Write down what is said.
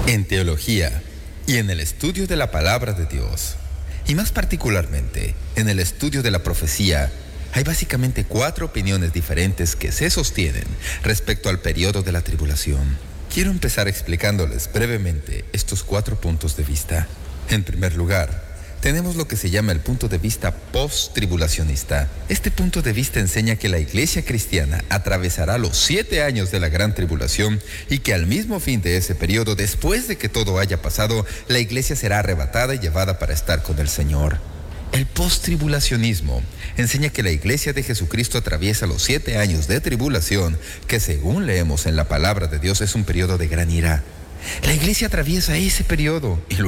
En teología y en el estudio de la palabra de Dios, y más particularmente en el estudio de la profecía, hay básicamente 4 opiniones diferentes que se sostienen respecto al periodo de la tribulación. Quiero empezar explicándoles brevemente estos 4 puntos de vista. En primer lugar, tenemos lo que se llama el punto de vista post-tribulacionista. Este punto de vista enseña que la iglesia cristiana atravesará los 7 años de la gran tribulación y que al mismo fin de ese periodo, después de que todo haya pasado, la iglesia será arrebatada y llevada para estar con el Señor. El post-tribulacionismo enseña que la iglesia de Jesucristo atraviesa los 7 años de tribulación, que según leemos en la palabra de Dios es un periodo de gran ira. La iglesia atraviesa ese periodo y